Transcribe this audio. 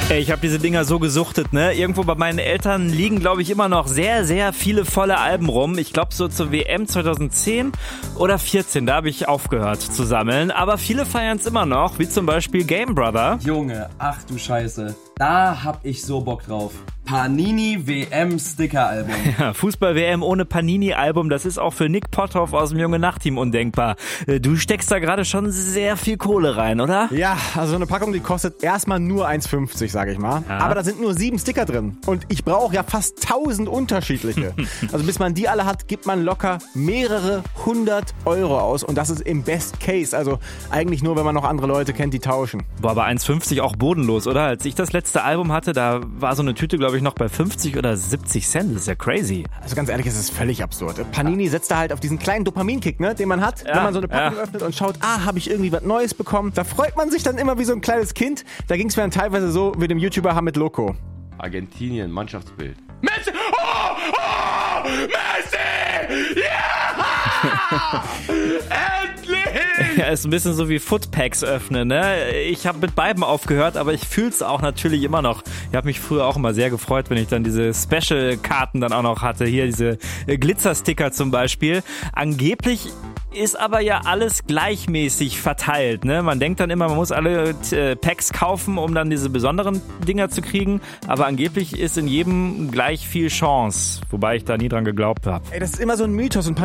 Ey, ich habe diese Dinger so gesuchtet, ne? Irgendwo bei meinen Eltern liegen, glaube ich, immer noch sehr, sehr viele volle Alben rum. Ich glaube so zur WM 2010 oder 14, da habe ich aufgehört zu sammeln. Aber viele feiern es immer noch, wie zum Beispiel Game Brother. Junge, ach du Scheiße. Da hab ich so Bock drauf. Panini WM Sticker-Album. Ja, Fußball-WM ohne Panini-Album, das ist auch für Nick Potthoff aus dem Junge-Nacht-Team undenkbar. Du steckst da gerade schon sehr viel Kohle rein, oder? Ja, also eine Packung, die kostet erstmal nur 1,50, sage ich mal. Ja. Aber da sind nur 7 Sticker drin. Und ich brauche ja fast 1000 unterschiedliche. Also bis man die alle hat, gibt man locker mehrere 100 Euro aus. Und das ist im Best Case. Also eigentlich nur, wenn man noch andere Leute kennt, die tauschen. Boah, aber 1,50 auch bodenlos, oder? Als ich das letzte Album hatte, da war so eine Tüte, glaube ich, noch bei 50 oder 70 Cent. Das ist ja crazy. Also ganz ehrlich, es ist völlig absurd. Panini setzt da halt auf diesen kleinen Dopaminkick, ne, den man hat, wenn man so eine Packung öffnet und schaut, habe ich irgendwie was Neues bekommen. Da freut man sich dann immer wie so ein kleines Kind. Da ging es mir dann teilweise so wie dem YouTuber Hamid Loco. Argentinien, Mannschaftsbild. Messi! Oh! Messi! Ja! Endlich! Ja, ist ein bisschen so wie Footpacks öffnen, ne? Ich habe mit beiden aufgehört, aber ich fühl's auch natürlich immer noch. Ich habe mich früher auch immer sehr gefreut, wenn ich dann diese Special-Karten dann auch noch hatte. Hier diese Glitzer-Sticker zum Beispiel. Angeblich ist aber ja alles gleichmäßig verteilt, ne? Man denkt dann immer, man muss alle Packs kaufen, um dann diese besonderen Dinger zu kriegen. Aber angeblich ist in jedem gleich viel Chance. Wobei ich da nie dran geglaubt habe. Ey, das ist immer so ein Mythos. Und